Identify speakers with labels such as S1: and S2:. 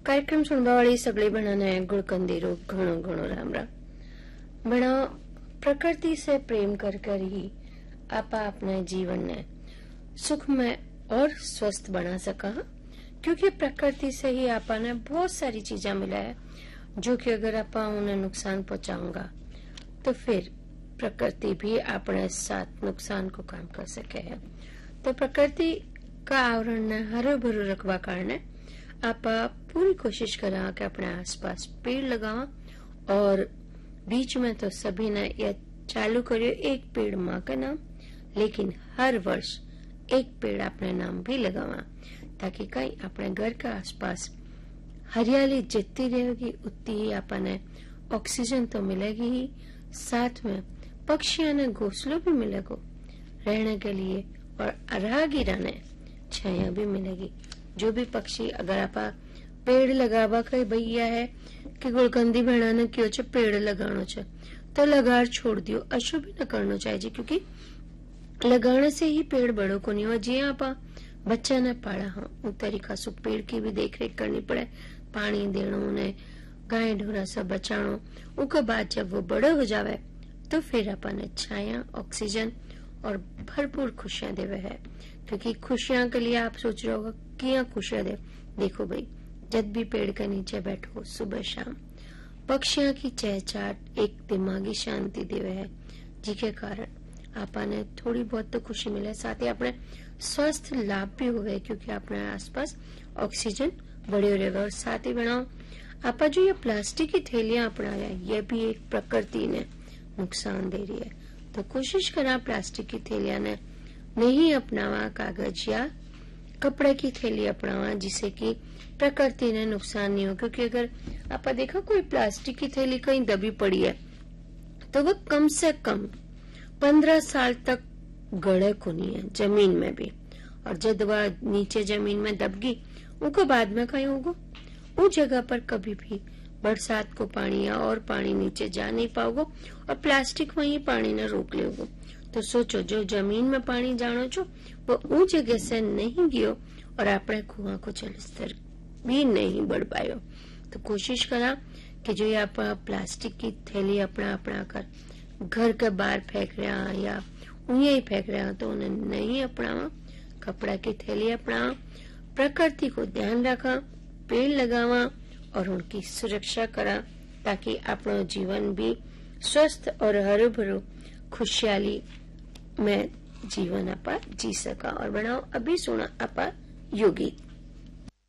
S1: कार्यक्रम सुनवा वाली सगळे बनाने गुड़कंदीरो घणो घणो राम राम। बना प्रकृति से प्रेम कर कर ही आपा अपने जीवन ने सुखमय और स्वस्थ बना सका, क्योंकि प्रकृति से ही आपा ने बहुत सारी चीजें मिला है जो कि अगर आपा उन्हें नुकसान पहुंचाऊंगा तो फिर प्रकृति भी अपने साथ नुकसान को काम कर सके है। तो प्रकृति का आवरण ने हरो भरो रखवा कारण आप पूरी कोशिश करा कि अपने आसपास पेड़ लगावा, और बीच में तो सभी ने यह चालू करियो एक पेड़ माँ का नाम, लेकिन हर वर्ष एक पेड़ अपने नाम भी लगावा, ताकि कहीं अपने घर का आसपास हरियाली जितनी रहेगी उतनी ही अपने ऑक्सीजन तो मिलेगी ही, साथ में पक्षियों ने घोंसलों भी मिलेगो रहने के लिए, और राहगीरा ने छाया भी मिलेगी। जो भी पक्षी अगर आप पेड़ लगावा कई भैया है कि गुड़कंदी बनाने क्यों छे पेड़ लगानो छे तो लगार छोड़ दियो, अशुभ भी न करना चाहिए, क्योंकि लगाने से ही पेड़ बड़ो को नहीं हुआ। जी आप बच्चा ने पाला हाँ उस तरीका से पेड़ की भी देख रेख करनी पड़े, पानी देना उन्हें, गाय ढोरा सब बचानो। उसके बाद जब वो बड़े हो जावे तो फिर अपन छाया, ऑक्सीजन और भरपूर खुशियां देवे है। क्योंकि खुशियां के लिए आप सोच रहे होगा क्या खुशियां दे, देखो भाई जब भी पेड़ के नीचे बैठो सुबह शाम पक्षियों की चहचहाट एक दिमागी शांति देवे है, जिसके कारण आपने थोड़ी बहुत तो खुशी मिले, साथ ही अपने स्वास्थ्य लाभ भी हुए क्योंकि अपने आसपास ऑक्सीजन बढ़े रहेगा। और साथ ही बनाओ आप जो ये प्लास्टिक की थैलियां अपना रहे हैं ये भी एक प्रकृति ने नुकसान दे रही है। तो कोशिश करा प्लास्टिक की थैलियां ने नहीं अपनावा, कागज या कपड़े की थैली अपनावा, जिससे कि प्रकृति ने नुकसान नहीं हो। क्योंकि अगर आप देखा कोई प्लास्टिक की थैली कहीं दबी पड़ी है तो वह कम से कम 15 साल तक गड़े को नहीं है जमीन में भी, और जब वह नीचे जमीन में दबगी उनको बाद में कहीं होगा उस जगह पर कभी भी बरसात को पानी या और पानी नीचे जा नहीं पाओगे, और प्लास्टिक वहीं पानी ने रोक लेगो। तो सोचो जो जमीन में पानी जानो छो वो उस जगह से नहीं गियो और अपने कुआं को जलस्तर भी नहीं बढ़ पायो। तो कोशिश करा कि जो ये आप प्लास्टिक की थैली अपना कर घर के बाहर फेंक रहा या उन्हें ही फेंक रहा तो उन्हें नहीं अपनावा, कपड़ा की थैली अपनावा, प्रकृति को ध्यान रखा, पेड़ लगावा और उनकी सुरक्षा करा, ताकि अपना जीवन भी स्वस्थ और हरो भरो खुशहाली में जीवन आपा जी सका। और बनाओ अभी सुना आपा योगी।